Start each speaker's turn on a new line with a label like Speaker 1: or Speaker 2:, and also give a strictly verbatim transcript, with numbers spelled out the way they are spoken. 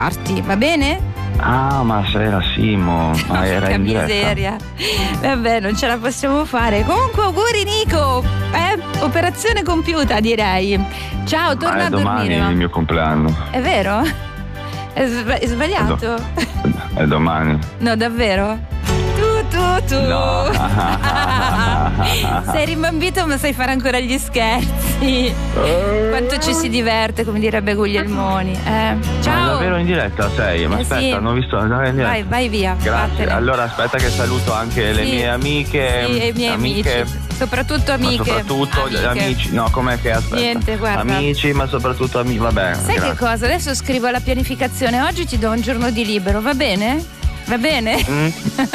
Speaker 1: Arti, va bene?
Speaker 2: Ah, ma se era Simo, ma era
Speaker 1: Che
Speaker 2: in diretta.
Speaker 1: miseria. Vabbè, non ce la possiamo fare. Comunque, auguri Nico. Eh? Operazione compiuta, direi. Ciao, torna
Speaker 2: Ma è
Speaker 1: a
Speaker 2: domani
Speaker 1: dormire.
Speaker 2: il
Speaker 1: Ma...
Speaker 2: mio compleanno.
Speaker 1: È vero? È, sba- è sbagliato?
Speaker 2: È domani.
Speaker 1: No, davvero? Tu, tu, tu.
Speaker 2: No.
Speaker 1: Sei rimbambito ma sai fare ancora gli scherzi. Quanto ci si diverte, come direbbe Guglielmoni. Eh. Ciao.
Speaker 2: Ma davvero in diretta sei? Ma
Speaker 1: Eh,
Speaker 2: aspetta,
Speaker 1: sì.
Speaker 2: non ho visto. No, è in diretta.
Speaker 1: Vai, vai via.
Speaker 2: Grazie.
Speaker 1: vattene.
Speaker 2: Allora aspetta che saluto anche le
Speaker 1: Sì.
Speaker 2: mie amiche.
Speaker 1: Sì, e i miei
Speaker 2: amiche,
Speaker 1: amici. Soprattutto
Speaker 2: ma
Speaker 1: amiche.
Speaker 2: soprattutto gli
Speaker 1: Amiche.
Speaker 2: amici. No, com'è che aspetta?
Speaker 1: Niente, guarda.
Speaker 2: Amici, ma soprattutto amici. Vabbè.
Speaker 1: Sai
Speaker 2: grazie.
Speaker 1: che cosa? Adesso scrivo la pianificazione. Oggi ti do un giorno di libero, va bene? Va bene?
Speaker 2: Mm?